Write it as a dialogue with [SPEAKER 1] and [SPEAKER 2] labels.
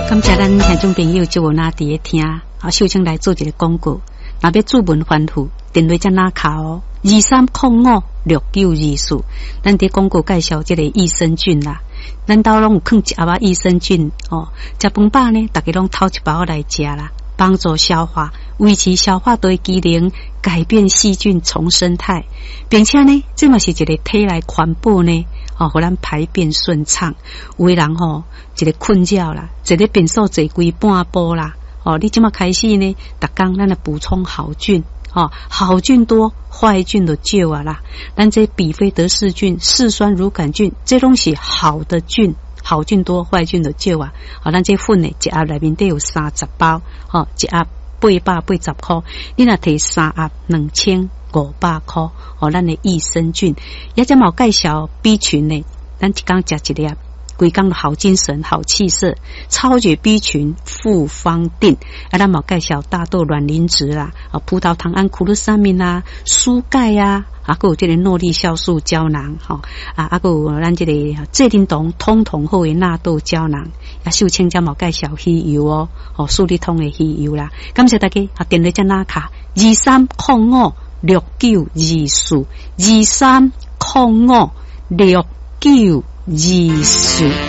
[SPEAKER 1] 感谢咱听众朋友就有那伫咧听啊，秀清来做一个广告。若要注文反复，电话才哪卡哦，23056924。咱伫广告介绍这个益生菌啦，咱兜拢有放一盒益生菌哦。食饭饱呢，大家拢偷一包来食啦，帮助消化，维持消化道机能，改变细菌重生态，并且呢，这嘛是一个体内环保呢。哦，互咱排便顺畅。有的人吼，一个困扰啦，一个便所坐规半晡啦。哦，你即马开始呢，逐工咱来补充好菌。哦，好菌多，坏菌就少啊啦。咱这比菲德氏菌、嗜酸乳杆菌，这拢是好的菌，好菌多，坏菌就少啊。哦，咱这粉呢，一盒内面都有30包，哦，一盒880块，你若摕3盒2500块，哦，咱的益生菌，也只冇介绍 B 群呢，咱一工食一粒，规工好精神、好气色，超绝 B 群复方定，啊，咱冇介绍大豆卵磷脂啦，啊，葡萄糖胺库鲁沙明啦，蔬钙啊，还有这个诺丽酵素胶囊，吼，啊，还有咱这个蔗丁酮通通好的纳豆胶囊，啊，秀清才冇介绍鱼油哦，哦，数理通的鱼油啦，感谢大家，啊，电话只哪卡23056924，23056924。